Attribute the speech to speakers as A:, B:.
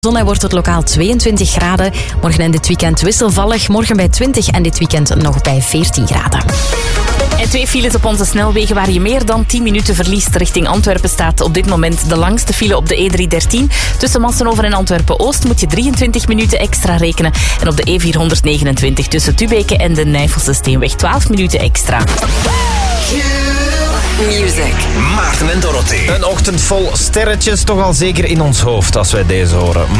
A: Zondag wordt het lokaal 22 graden. Morgen en dit weekend wisselvallig. Morgen bij 20 en dit weekend nog bij 14 graden.
B: En 2 files op onze snelwegen waar je meer dan 10 minuten verliest. Richting Antwerpen staat op dit moment de langste file op de E313. Tussen Massenhoven en Antwerpen-Oost moet je 23 minuten extra rekenen. En op de E429 tussen Tubeke en de Nijvelse Steenweg 12 minuten extra.
C: Music.
D: Maarten en Dorothee.
E: Een ochtend vol sterretjes, toch al zeker in ons hoofd als wij deze horen.